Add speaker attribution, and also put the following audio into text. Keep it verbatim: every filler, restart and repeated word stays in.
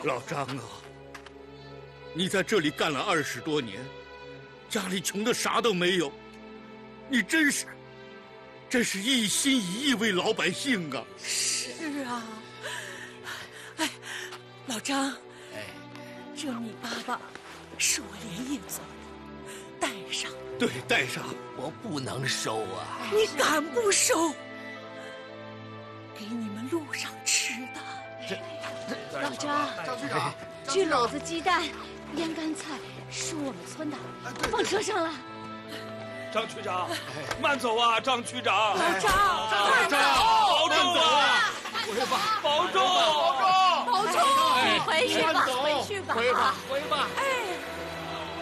Speaker 1: 老张啊，你在这里干了二十多年，家里穷的啥都没有，你真是，真是一心一意为老百姓啊！
Speaker 2: 是啊，哎，老张，
Speaker 3: 哎，
Speaker 2: 这你爸爸是我连夜做的，带上。
Speaker 1: 对，带上。
Speaker 3: 我不能收啊！
Speaker 2: 你敢不收？给你们路上吃的。
Speaker 4: 老张，
Speaker 5: 张区长，
Speaker 4: 这篓子鸡蛋、腌干菜是我们村的，放车上了。
Speaker 6: 张区长，慢走啊，张区长！
Speaker 2: 老张，
Speaker 6: 老张，保重啊！保重，保重，
Speaker 4: 保重！你回去吧，回去吧，
Speaker 5: 回吧，回吧。
Speaker 2: 哎。